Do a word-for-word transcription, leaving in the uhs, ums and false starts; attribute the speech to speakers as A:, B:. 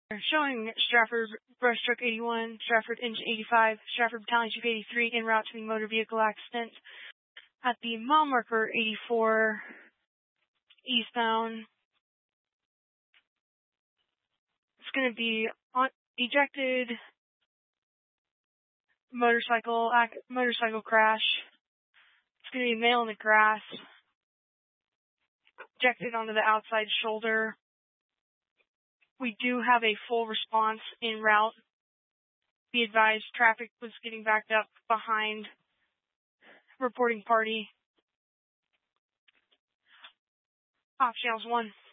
A: Showing Stratford Brushstroke eighty-one, Stratford Engine eighty-five, Stratford Battalion Chief eighty-three en route to the motor vehicle accident at the mile marker eighty-four eastbound. It's going to be on, ejected motorcycle ac- motorcycle crash. It's going to be male in the grass, ejected onto the outside shoulder. We do have a full response en route. Be advised, traffic was getting backed up behind reporting party. Off channels one.